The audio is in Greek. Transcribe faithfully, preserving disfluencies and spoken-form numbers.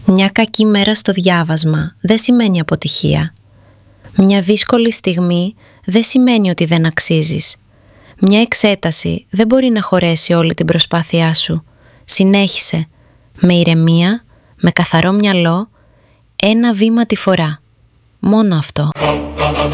Μια κακή μέρα στο διάβασμα δεν σημαίνει αποτυχία. Μια δύσκολη στιγμή δεν σημαίνει ότι δεν αξίζεις. Μια εξέταση δεν μπορεί να χωρέσει όλη την προσπάθειά σου. Συνέχισε, με ηρεμία, με καθαρό μυαλό, ένα βήμα τη φορά. Μόνο αυτό.